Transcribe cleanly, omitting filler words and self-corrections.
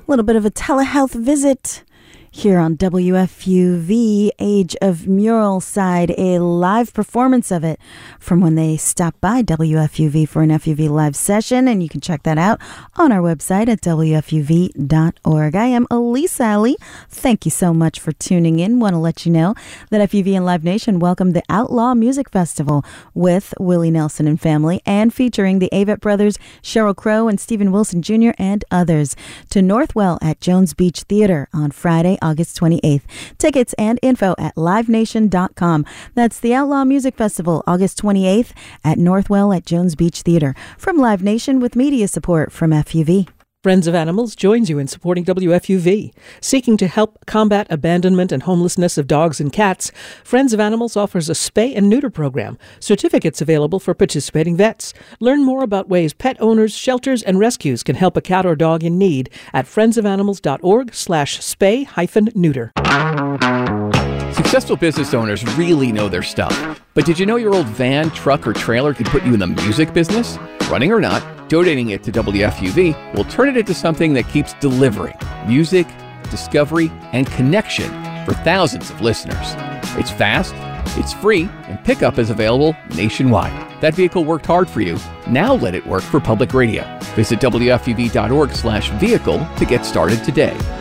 little bit of a telehealth visit here on WFUV, Age of Mural Side, a live performance of it from when they stopped by WFUV for an FUV live session, and you can check that out on our website at WFUV.org. I am Elise Alley. Thank you so much for tuning in. Want to let you know that FUV and Live Nation welcomed the Outlaw Music Festival with Willie Nelson and family, and featuring the Avett Brothers, Sheryl Crow, and Stephen Wilson Jr., and others, to Northwell at Jones Beach Theater on Friday, August 28th. Tickets and info at livenation.com. That's the Outlaw Music Festival, August 28th at Northwell at Jones Beach Theater. From Live Nation with media support from FUV. Friends of Animals joins you in supporting WFUV. Seeking to help combat abandonment and homelessness of dogs and cats, Friends of Animals offers a spay and neuter program. Certificates available for participating vets. Learn more about ways pet owners, shelters, and rescues can help a cat or dog in need at friendsofanimals.org/spay-neuter. Successful business owners really know their stuff. But did you know your old van, truck, or trailer could put you in the music business? Running or not, donating it to WFUV will turn it into something that keeps delivering music, discovery, and connection for thousands of listeners. It's fast, it's free, and pickup is available nationwide. That vehicle worked hard for you. Now let it work for public radio. Visit WFUV.org/vehicle to get started today.